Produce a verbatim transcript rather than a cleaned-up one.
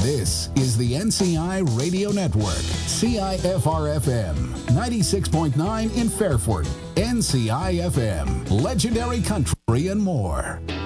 This is the N C I Radio Network, C I F R F M, ninety-six point nine in Fairford, N C I F M, legendary country and more.